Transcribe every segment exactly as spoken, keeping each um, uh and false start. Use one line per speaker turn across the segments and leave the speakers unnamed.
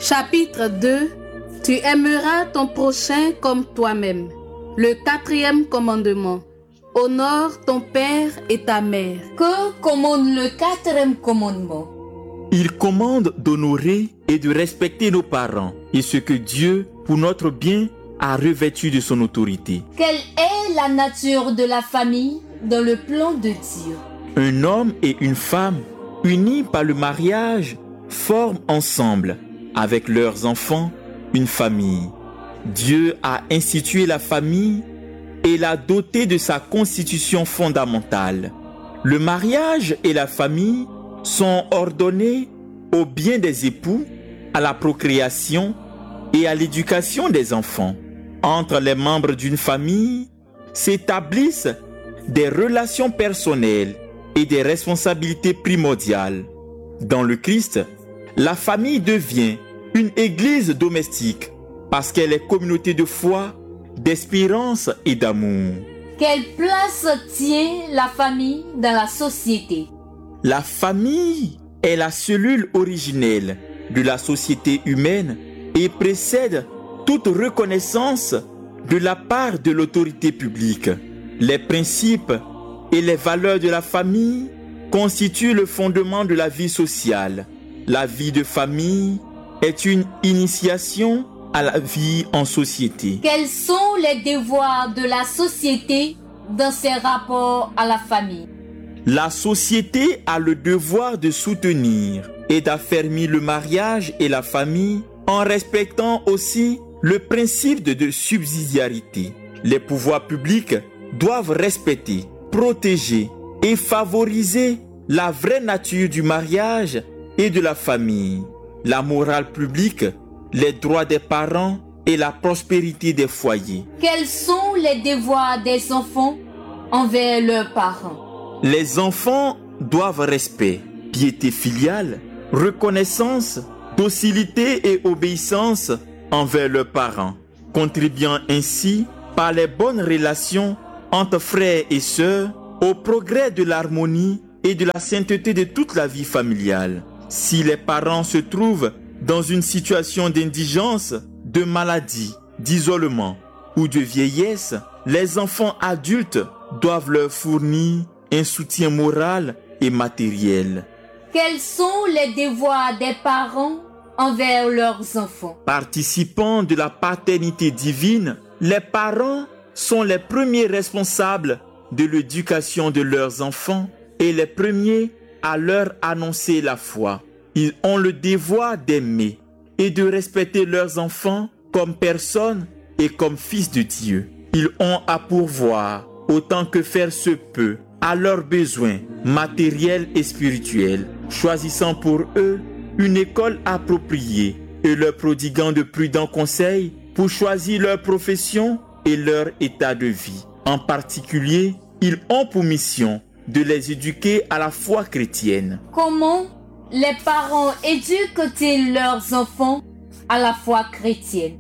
Chapitre deux. Tu aimeras ton prochain comme toi-même. Le quatrième commandement. Honore ton père et ta mère.
Que commande le quatrième commandement?
Il commande d'honorer et de respecter nos parents et ce que Dieu, pour notre bien, a revêtu de son autorité.
Quelle est la nature de la famille dans le plan de Dieu?
Un homme et une femme, unis par le mariage, forment ensemble, avec leurs enfants, une famille. Dieu a institué la famille et l'a dotée de sa constitution fondamentale. Le mariage et la famille sont ordonnés au bien des époux, à la procréation et à l'éducation des enfants. Entre les membres d'une famille s'établissent des relations personnelles et des responsabilités primordiales. Dans le Christ, la famille devient une église domestique parce qu'elle est communauté de foi, d'espérance et d'amour.
Quelle place tient la famille dans la société?
La famille est la cellule originelle de la société humaine et précède toute reconnaissance de la part de l'autorité publique. Les principes et les valeurs de la famille constituent le fondement de la vie sociale. La vie de famille est une initiation à la vie en société.
Quels sont les devoirs de la société dans ses rapports à la famille?
La société a le devoir de soutenir et d'affermir le mariage et la famille en respectant aussi le principe de, de subsidiarité. Les pouvoirs publics doivent respecter, protéger et favoriser la vraie nature du mariage et de la famille, la morale publique, les droits des parents et la prospérité des foyers.
Quels sont les devoirs des enfants envers leurs parents?
Les enfants doivent respect, piété filiale, reconnaissance, docilité et obéissance envers leurs parents, contribuant ainsi par les bonnes relations entre frères et sœurs au progrès de l'harmonie et de la sainteté de toute la vie familiale. Si les parents se trouvent dans une situation d'indigence, de maladie, d'isolement ou de vieillesse, les enfants adultes doivent leur fournir un soutien moral et matériel.
Quels sont les devoirs des parents envers leurs enfants?
Participant de la paternité divine, les parents sont les premiers responsables de l'éducation de leurs enfants et les premiers à leur annoncer la foi. Ils ont le devoir d'aimer et de respecter leurs enfants comme personnes et comme fils de Dieu. Ils ont à pourvoir, autant que faire se peut, à leurs besoins matériels et spirituels, choisissant pour eux une école appropriée et leur prodiguant de prudents conseils pour choisir leur profession et leur état de vie. En particulier, ils ont pour mission de les éduquer à la foi chrétienne.
Comment les parents éduquent-ils leurs enfants à la foi chrétienne?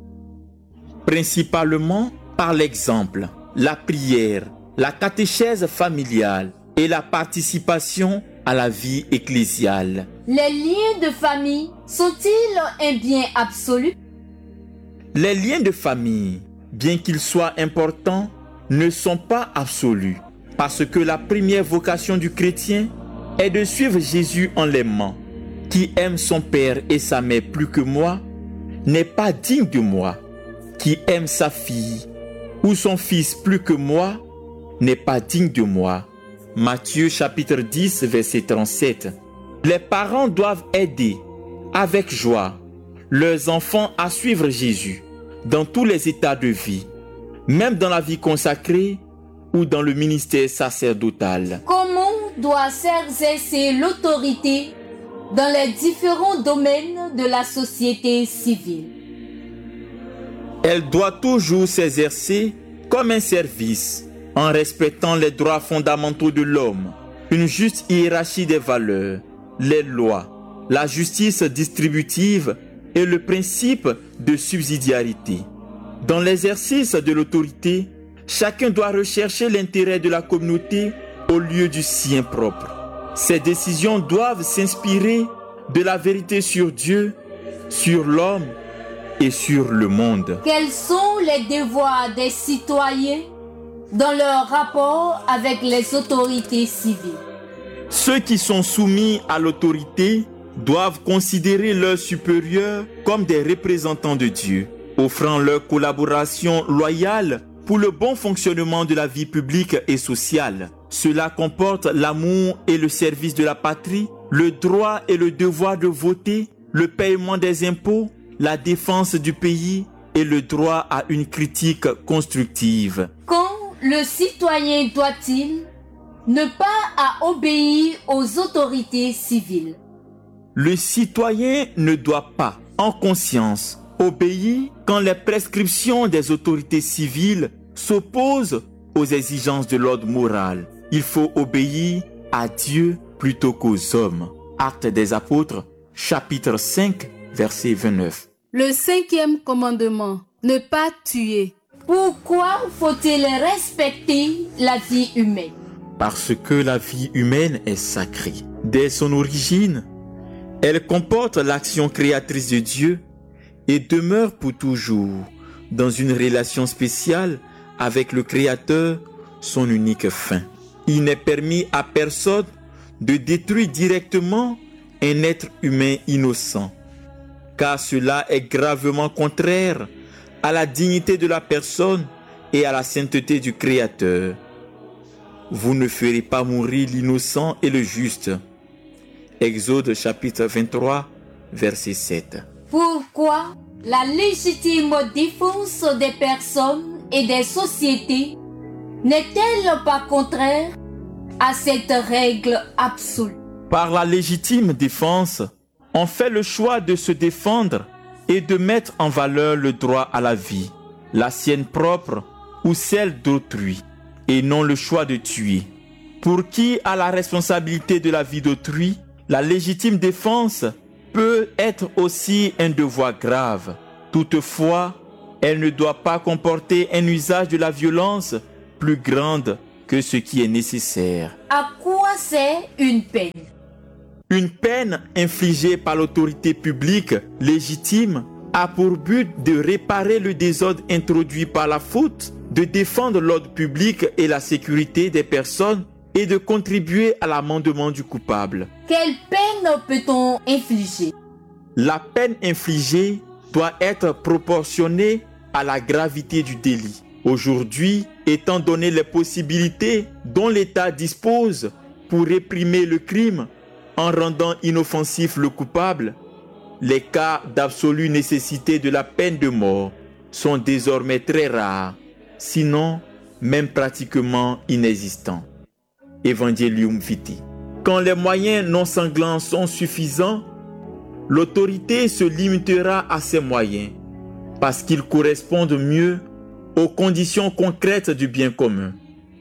Principalement par l'exemple, la prière, la catéchèse familiale et la participation à la vie ecclésiale.
Les liens de famille sont-ils un bien absolu?
Les liens de famille, bien qu'ils soient importants, ne sont pas absolus, parce que la première vocation du chrétien est de suivre Jésus en l'aimant. Qui aime son père et sa mère plus que moi n'est pas digne de moi. Qui aime sa fille ou son fils plus que moi n'est pas digne de moi. Matthieu chapitre dix, verset trente-sept. Les parents doivent aider avec joie leurs enfants à suivre Jésus dans tous les états de vie, même dans la vie consacrée ou dans le ministère sacerdotal.
Comment doit s'exercer l'autorité dans les différents domaines de la société civile?
Elle doit toujours s'exercer comme un service, en respectant les droits fondamentaux de l'homme, une juste hiérarchie des valeurs, les lois, la justice distributive et le principe de subsidiarité. Dans l'exercice de l'autorité, chacun doit rechercher l'intérêt de la communauté au lieu du sien propre. Ces décisions doivent s'inspirer de la vérité sur Dieu sur l'homme et sur le monde.
Quels sont les devoirs des citoyens dans leur rapport avec les autorités civiles?
Ceux qui sont soumis à l'autorité doivent considérer leurs supérieurs comme des représentants de Dieu, offrant leur collaboration loyale pour le bon fonctionnement de la vie publique et sociale. Cela comporte l'amour et le service de la patrie, le droit et le devoir de voter, le paiement des impôts, la défense du pays et le droit à une critique constructive.
Quand le citoyen doit-il ne pas à obéir aux autorités civiles?
Le citoyen ne doit pas, en conscience, obéir quand les prescriptions des autorités civiles s'opposent aux exigences de l'ordre moral. Il faut obéir à Dieu plutôt qu'aux hommes. Actes des Apôtres, chapitre cinq, verset vingt-neuf.
Le cinquième commandement, ne pas tuer.
Pourquoi faut-il respecter la vie humaine?
Parce que la vie humaine est sacrée. Dès son origine, elle comporte l'action créatrice de Dieu et demeure pour toujours dans une relation spéciale avec le Créateur, son unique fin. Il n'est permis à personne de détruire directement un être humain innocent, car cela est gravement contraire à la dignité de la personne et à la sainteté du Créateur. Vous ne ferez pas mourir l'innocent et le juste. Exode chapitre vingt-trois, verset sept.
Pourquoi la légitime défense des personnes et des sociétés n'est-elle pas contraire à cette règle absolue?
Par la légitime défense, on fait le choix de se défendre et de mettre en valeur le droit à la vie, la sienne propre ou celle d'autrui, et non le choix de tuer. Pour qui a la responsabilité de la vie d'autrui, la légitime défense peut être aussi un devoir grave. Toutefois, elle ne doit pas comporter un usage de la violence plus grande que ce qui est nécessaire.
À quoi sert une peine?
Une peine infligée par l'autorité publique légitime a pour but de réparer le désordre introduit par la faute, de défendre l'ordre public et la sécurité des personnes et de contribuer à l'amendement du coupable.
Quelle peine peut-on infliger?
La peine infligée doit être proportionnée à la gravité du délit. Aujourd'hui, étant donné les possibilités dont l'État dispose pour réprimer le crime en rendant inoffensif le coupable, les cas d'absolue nécessité de la peine de mort sont désormais très rares, sinon même pratiquement inexistants. Evangelium Vitae. Quand les moyens non sanglants sont suffisants, l'autorité se limitera à ces moyens parce qu'ils correspondent mieux aux conditions concrètes du bien commun.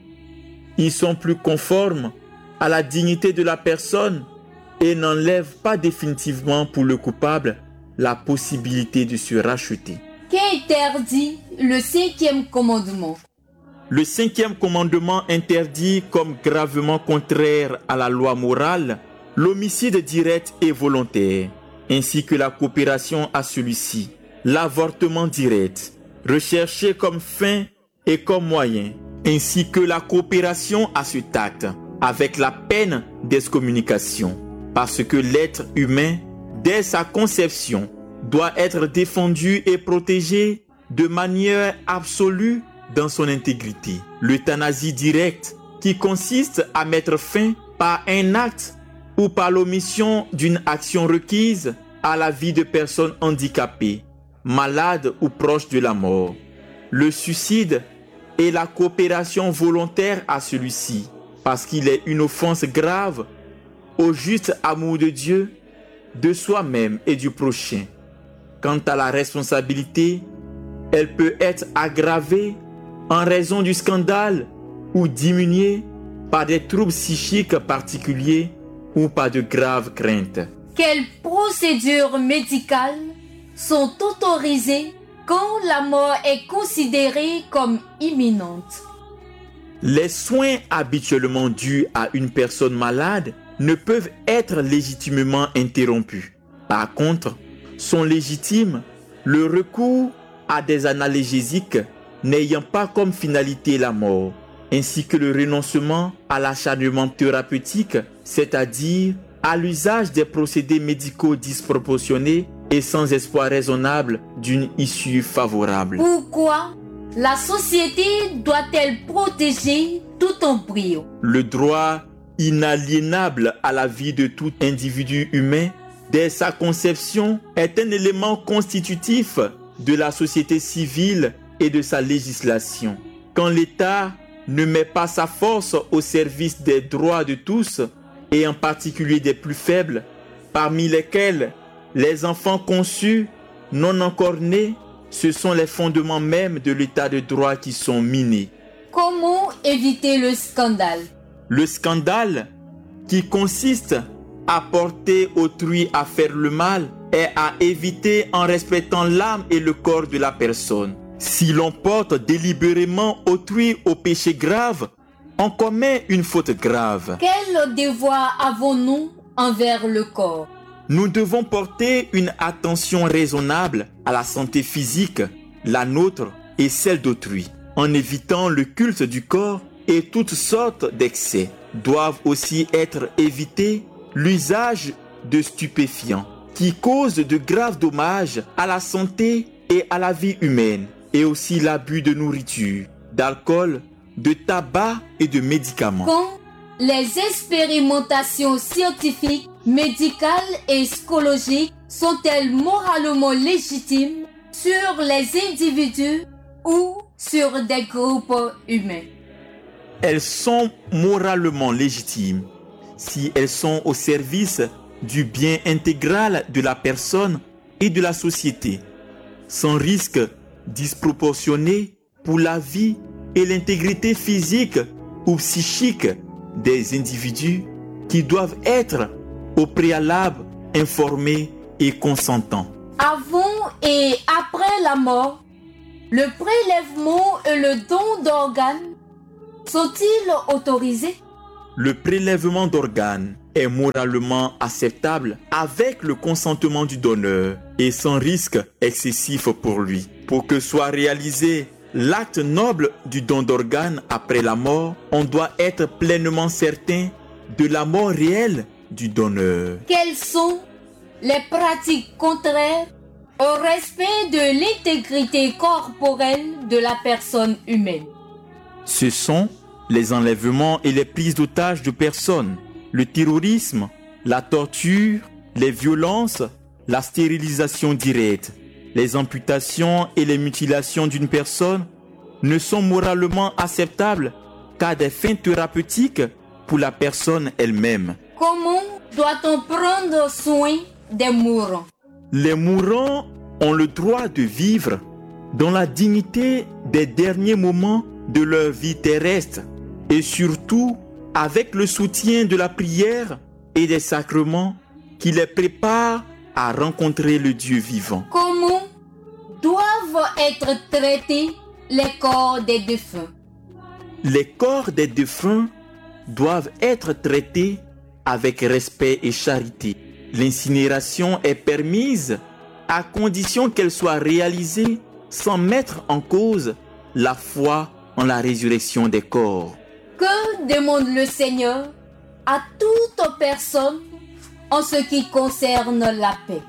Ils sont plus conformes à la dignité de la personne et n'enlèvent pas définitivement pour le coupable la possibilité de se racheter.
Qu'interdit le cinquième commandement?
Le cinquième commandement interdit comme gravement contraire à la loi morale l'homicide direct et volontaire, ainsi que la coopération à celui-ci, l'avortement direct, recherché comme fin et comme moyen, ainsi que la coopération à cet acte, avec la peine d'excommunication, parce que l'être humain, dès sa conception, doit être défendu et protégé de manière absolue dans son intégrité. L'euthanasie directe, qui consiste à mettre fin par un acte ou par l'omission d'une action requise à la vie de personnes handicapées, malades ou proches de la mort. Le suicide est la coopération volontaire à celui-ci, parce qu'il est une offense grave au juste amour de Dieu, de soi-même et du prochain. Quant à la responsabilité, elle peut être aggravée en raison du scandale ou diminuée par des troubles psychiques particuliers ou par de graves craintes.
Quelles procédures médicales sont autorisées quand la mort est considérée comme imminente?
Les soins habituellement dus à une personne malade ne peuvent être légitimement interrompus. Par contre, sont légitimes, le recours à des analgésiques n'ayant pas comme finalité la mort, ainsi que le renoncement à l'acharnement thérapeutique, c'est-à-dire à l'usage des procédés médicaux disproportionnés et sans espoir raisonnable d'une issue favorable.
Pourquoi la société doit-elle protéger tout embryon?
Le droit inaliénable à la vie de tout individu humain, dès sa conception, est un élément constitutif de la société civile et de sa législation. Quand l'État ne met pas sa force au service des droits de tous, et en particulier des plus faibles, parmi lesquels les enfants conçus, non encore nés, ce sont les fondements mêmes de l'état de droit qui sont minés.
Comment éviter le scandale?
Le scandale, qui consiste à porter autrui à faire le mal, est à éviter en respectant l'âme et le corps de la personne. Si l'on porte délibérément autrui au péché grave, on commet une faute grave.
Quel devoir avons-nous envers le corps?
Nous devons porter une attention raisonnable à la santé physique, la nôtre et celle d'autrui, en évitant le culte du corps et toutes sortes d'excès. Doivent aussi être évités l'usage de stupéfiants qui causent de graves dommages à la santé et à la vie humaine, et aussi l'abus de nourriture, d'alcool, de tabac et de médicaments.
Quand les expérimentations scientifiques, médicales et psychologiques sont-elles moralement légitimes sur les individus ou sur des groupes humains?
Elles sont moralement légitimes si elles sont au service du bien intégral de la personne et de la société, sans risque disproportionné pour la vie et l'intégrité physique ou psychique des individus qui doivent être au préalable informés et consentants.
Avant et après la mort, le prélèvement et le don d'organes sont-ils autorisés?
Le prélèvement d'organes est moralement acceptable avec le consentement du donneur et sans risque excessif pour lui. Pour que soit réalisé l'acte noble du don d'organes après la mort, on doit être pleinement certain de la mort réelle du donneur.
Quelles sont les pratiques contraires au respect de l'intégrité corporelle de la personne humaine?
Ce sont les enlèvements et les prises d'otages de personnes, le terrorisme, la torture, les violences, la stérilisation directe, les amputations et les mutilations d'une personne ne sont moralement acceptables qu'à des fins thérapeutiques pour la personne elle-même.
Comment doit-on prendre soin des mourants?
Les mourants ont le droit de vivre dans la dignité des derniers moments de leur vie terrestre et surtout avec le soutien de la prière et des sacrements qui les préparent à rencontrer le Dieu vivant.
Comment doivent être traités les corps des défunts?
Les corps des défunts doivent être traités avec respect et charité. L'incinération est permise à condition qu'elle soit réalisée sans mettre en cause la foi en la résurrection des corps.
Que demande le Seigneur à toute personne en ce qui concerne la paix?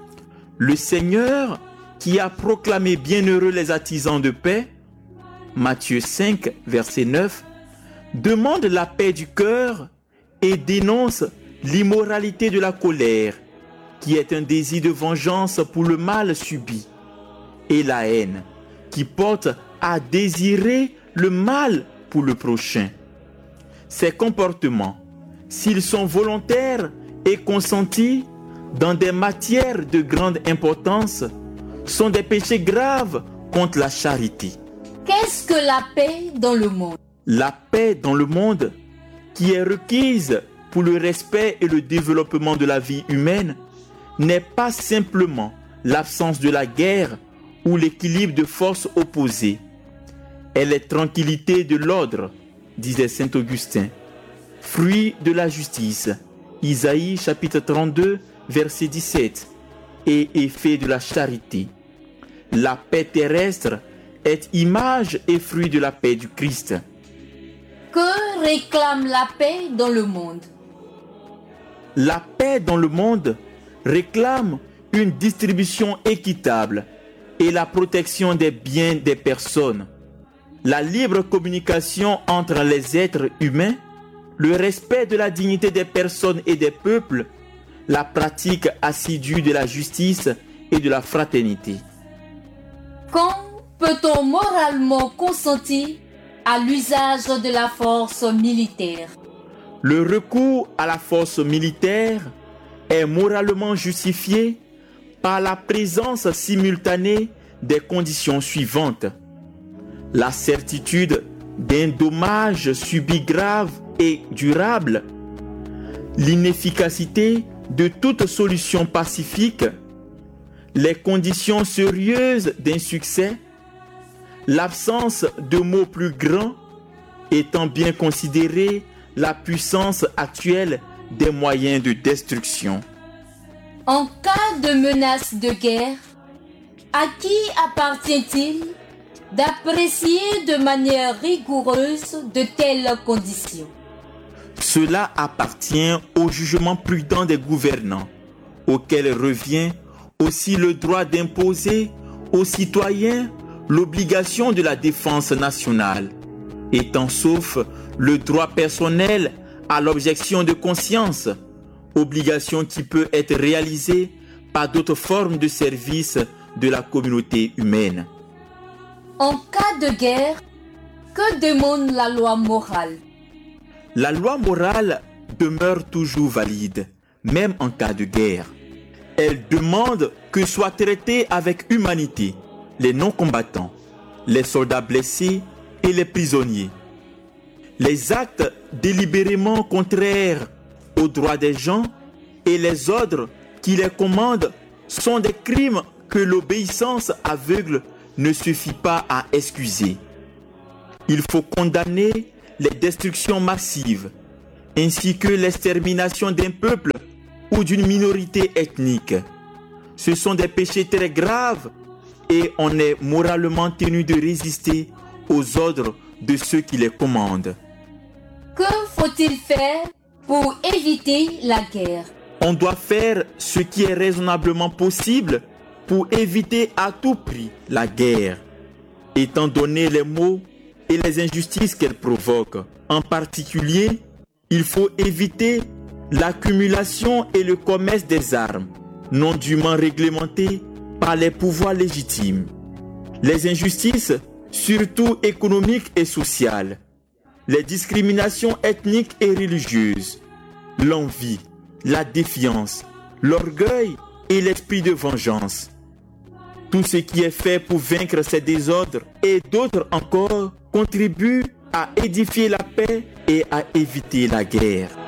Le Seigneur, qui a proclamé bienheureux les artisans de paix, Matthieu cinq, verset neuf, demande la paix du cœur et dénonce l'immoralité de la colère, qui est un désir de vengeance pour le mal subi, et la haine, qui porte à désirer le mal pour le prochain. Ces comportements, s'ils sont volontaires et consentis dans des matières de grande importance, sont des péchés graves contre la charité.
Qu'est-ce que la paix dans le monde?
La paix dans le monde, qui est requise pour le respect et le développement de la vie humaine, n'est pas simplement l'absence de la guerre ou l'équilibre de forces opposées. Elle est tranquillité de l'ordre, disait saint Augustin, fruit de la justice. Isaïe chapitre trente-deux, verset dix-sept. et effet de la charité. La paix terrestre est image et fruit de la paix du Christ.
Que réclame la paix dans le monde?
La paix dans le monde réclame une distribution équitable et la protection des biens des personnes, la libre communication entre les êtres humains, le respect de la dignité des personnes et des peuples, la pratique assidue de la justice et de la fraternité.
Quand peut-on moralement consentir à l'usage de la force militaire?
Le recours à la force militaire est moralement justifié par la présence simultanée des conditions suivantes. La certitude d'un dommage subi grave et durable, l'inefficacité de toute solution pacifique, les conditions sérieuses d'un succès, l'absence de mots plus grands, étant bien considérée la puissance actuelle des moyens de destruction.
En cas de menace de guerre, à qui appartient-il d'apprécier de manière rigoureuse de telles conditions?
Cela appartient au jugement prudent des gouvernants, auquel revient aussi le droit d'imposer aux citoyens l'obligation de la défense nationale, étant sauf le droit personnel à l'objection de conscience, obligation qui peut être réalisée par d'autres formes de service de la communauté humaine.
En cas de guerre, que demande la loi morale?
La loi morale demeure toujours valide, même en cas de guerre. Elle demande que soient traités avec humanité les non-combattants, les soldats blessés et les prisonniers. Les actes délibérément contraires aux droits des gens et les ordres qui les commandent sont des crimes que l'obéissance aveugle ne suffit pas à excuser. Il faut condamner les destructions massives, ainsi que l'extermination d'un peuple ou d'une minorité ethnique. Ce sont des péchés très graves et on est moralement tenu de résister aux ordres de ceux qui les commandent.
Que faut-il faire pour éviter la guerre?
On doit faire ce qui est raisonnablement possible pour éviter à tout prix la guerre, étant donné les maux et les injustices qu'elle provoque. En particulier, il faut éviter l'accumulation et le commerce des armes, non dûment réglementés par les pouvoirs légitimes. Les injustices, surtout économiques et sociales, les discriminations ethniques et religieuses, l'envie, la défiance, l'orgueil et l'esprit de vengeance. Tout ce qui est fait pour vaincre ces désordres et d'autres encore contribue à édifier la paix et à éviter la guerre.